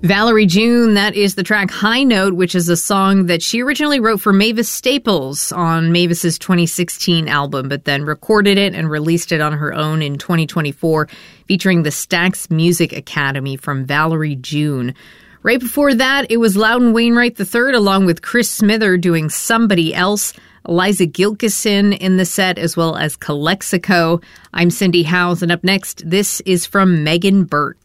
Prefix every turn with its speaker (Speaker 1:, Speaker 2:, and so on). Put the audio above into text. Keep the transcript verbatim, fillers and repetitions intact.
Speaker 1: Valerie June, that is the track High Note, which is a song that she originally wrote for Mavis Staples on Mavis's twenty sixteen album, but then recorded it and released it on her own in twenty twenty-four, featuring the Stax Music Academy from Valerie June. Right before that, it was Loudon Wainwright the third, along with Chris Smither doing Somebody Else, Eliza Gilkison in the set, as well as Calexico. I'm Cindy Howes, and up next, this is from Megan Burt.